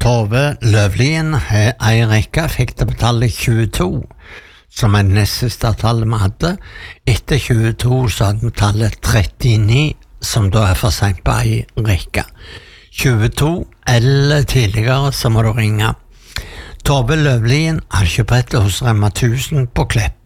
Tove Løvlien ei rekke fikk det på tallet 22, som er nest siste tallet vi hadde. Etter 22 så hadde vi tallet 39, som da er for sent på ei rekke. 22 eller tidligere så må du ringe. Tove Løvlien har kjøpt hos Rema 1000 på Klepp.